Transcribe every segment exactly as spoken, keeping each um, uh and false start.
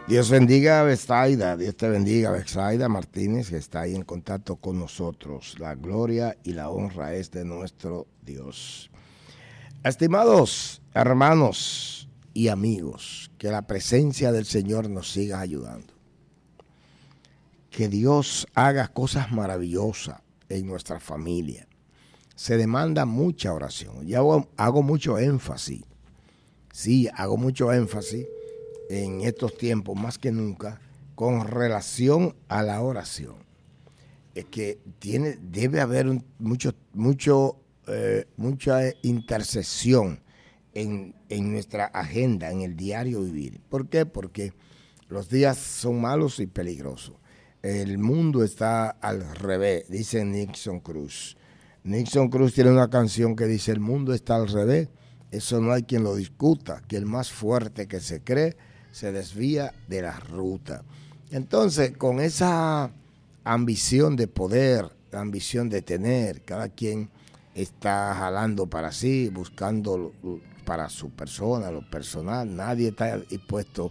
Dios bendiga a Betsaida, Dios te bendiga, Betsaida Martínez, que está ahí en contacto con nosotros. La gloria y la honra es de nuestro Dios. Estimados hermanos y amigos, que la presencia del Señor nos siga ayudando. Que Dios haga cosas maravillosas en nuestra familia. Se demanda mucha oración. Yo hago, hago mucho énfasis. Sí, hago mucho énfasis en estos tiempos, más que nunca, con relación a la oración. Es que tiene, debe haber un, mucho, mucho, eh, mucha intercesión en, en nuestra agenda, en el diario vivir. ¿Por qué? Porque los días son malos y peligrosos. El mundo está al revés, dice Nixon Cruz. Nixon Cruz tiene una canción que dice: el mundo está al revés. Eso no hay quien lo discuta, que el más fuerte que se cree se desvía de la ruta. Entonces, con esa ambición de poder, la ambición de tener, cada quien está jalando para sí, buscando para su persona, lo personal. Nadie está dispuesto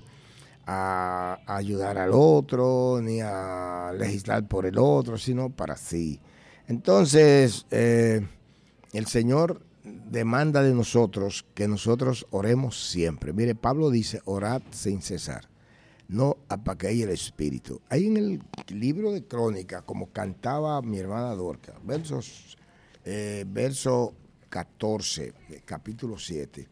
a ayudar al otro, ni a legislar por el otro, sino para sí. Entonces, eh, el Señor demanda de nosotros que nosotros oremos siempre. Mire, Pablo dice: orad sin cesar, no apaguéis el espíritu. Ahí en el libro de Crónicas, como cantaba mi hermana Dorca, versos, eh, verso catorce, capítulo siete,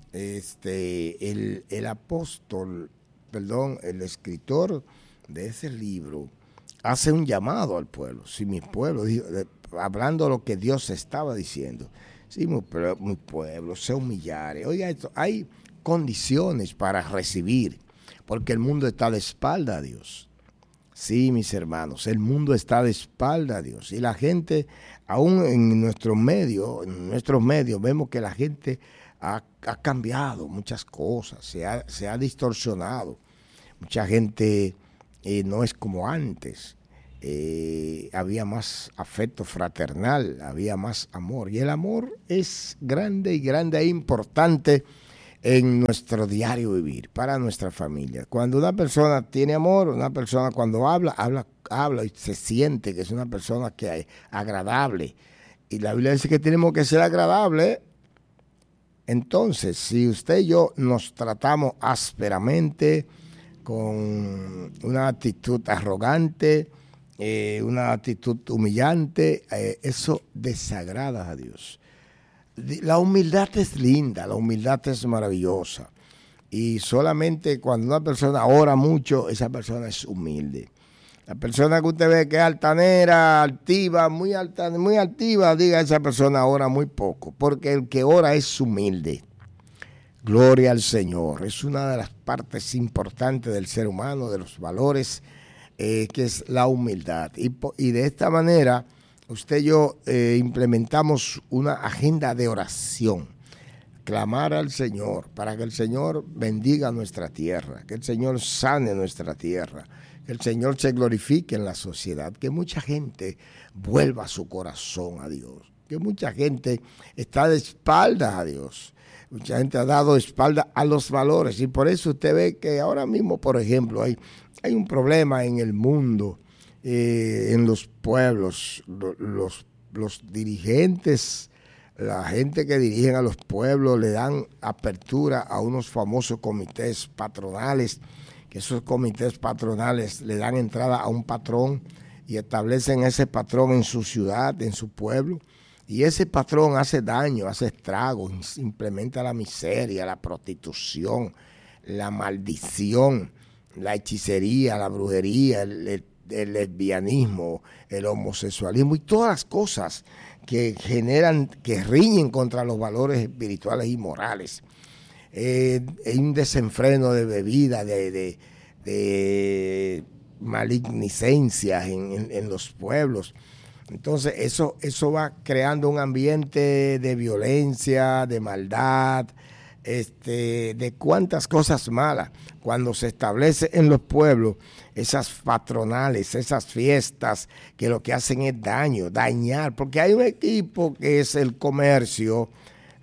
este, el, el apóstol, perdón, el escritor de ese libro hace un llamado al pueblo. Si mi pueblo, hablando de lo que Dios estaba diciendo, si mi, mi pueblo se humillare. Oiga esto, hay condiciones para recibir, porque el mundo está de espalda a Dios. Sí, mis hermanos, el mundo está de espalda a Dios. Y la gente, aún en nuestro medio, en nuestros medios, vemos que la gente ha, ha cambiado muchas cosas, se ha, se ha distorsionado. Mucha gente eh, no es como antes. Eh, había más afecto fraternal, había más amor, y el amor es grande y grande e importante en nuestro diario vivir, para nuestra familia. Cuando una persona tiene amor, una persona cuando habla, habla, habla y se siente que es una persona que es agradable, y la Biblia dice que tenemos que ser agradables. Entonces, si usted y yo nos tratamos ásperamente, con una actitud arrogante, Eh, una actitud humillante, eh, eso desagrada a Dios. La humildad es linda, la humildad es maravillosa, y solamente cuando una persona ora mucho, esa persona es humilde. La persona que usted ve que es altanera, altiva, muy alta, muy altiva, diga, esa persona ora muy poco, porque el que ora es humilde. Gloria al Señor. Es una de las partes importantes del ser humano, de los valores, Eh, que es la humildad. Y, y de esta manera, usted y yo eh, implementamos una agenda de oración. Clamar al Señor para que el Señor bendiga nuestra tierra, que el Señor sane nuestra tierra, que el Señor se glorifique en la sociedad, que mucha gente vuelva su corazón a Dios, que mucha gente está de espaldas a Dios. Mucha gente ha dado espalda a los valores, y por eso usted ve que ahora mismo, por ejemplo, hay, hay un problema en el mundo, eh, en los pueblos. Los, los dirigentes, la gente que dirigen a los pueblos, le dan apertura a unos famosos comités patronales, que esos comités patronales le dan entrada a un patrón y establecen ese patrón en su ciudad, en su pueblo. Y ese patrón hace daño, hace estragos, implementa la miseria, la prostitución, la maldición, la hechicería, la brujería, el, el, el lesbianismo, el homosexualismo y todas las cosas que generan, que riñen contra los valores espirituales y morales. Eh, hay un desenfreno de bebida, de, de, de magnificencias en, en, en los pueblos. Entonces eso, eso va creando un ambiente de violencia, de maldad, este, de cuantas cosas malas. Cuando se establece en los pueblos esas patronales, esas fiestas que lo que hacen es daño, dañar, porque hay un equipo que es el comercio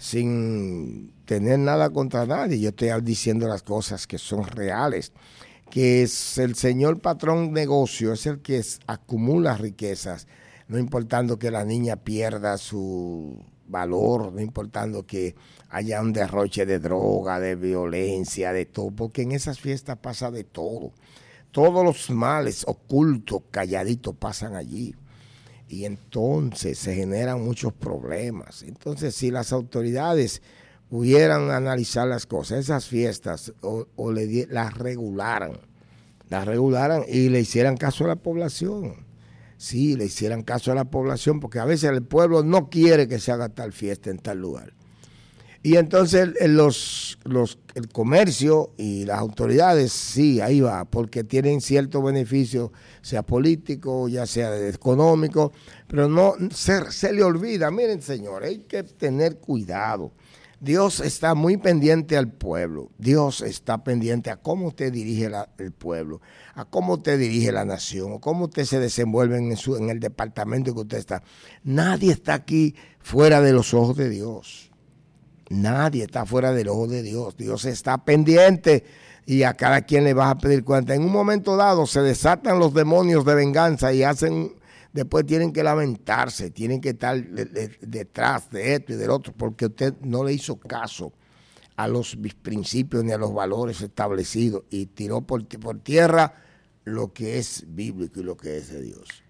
sin tener nada contra nadie. Yo estoy diciendo las cosas que son reales, que es el señor patrón negocio, es el que es, acumula riquezas, no importando que la niña pierda su valor, no importando que haya un derroche de droga, de violencia, de todo, porque en esas fiestas pasa de todo. Todos los males ocultos, calladitos, pasan allí. Y entonces se generan muchos problemas. Entonces, si las autoridades pudieran analizar las cosas, esas fiestas, o, o le, las regularan, las regularan y le hicieran caso a la población. Sí, le hicieran caso a la población, porque a veces el pueblo no quiere que se haga tal fiesta en tal lugar. Y entonces los, los, el comercio y las autoridades, sí, ahí va, porque tienen cierto beneficio, sea político, ya sea económico, pero no se, se le olvida. Miren, señores, hay que tener cuidado. Dios está muy pendiente al pueblo. Dios está pendiente a cómo usted dirige la, el pueblo, a cómo usted dirige la nación, o cómo usted se desenvuelve en, su, en el departamento que usted está. Nadie está aquí fuera de los ojos de Dios. Nadie está fuera del ojo de Dios. Dios está pendiente y a cada quien le vas a pedir cuenta. En un momento dado se desatan los demonios de venganza y hacen, después tienen que lamentarse, tienen que estar de, de, detrás de esto y del otro, porque usted no le hizo caso a los principios ni a los valores establecidos y tiró por, por tierra lo que es bíblico y lo que es de Dios.